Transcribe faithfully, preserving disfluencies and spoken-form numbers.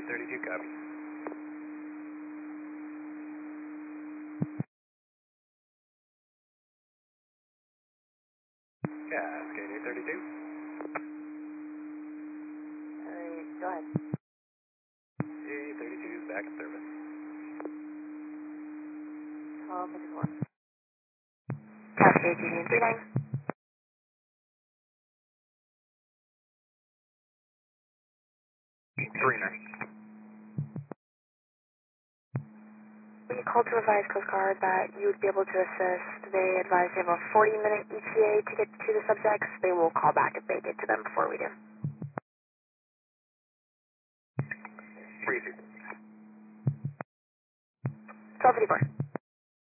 thirty-two, copy. Cascade eight thirty-two. Alright, go ahead. eight thirty-two is back in service. twelve fifty-four. Cascade G D three nine. three nine. We called to advise Coast Guard that you would be able to assist. They advise you have a forty minute E T A to get to the subjects. They will call back if they get to them before we do. three two. twelve fifty-four.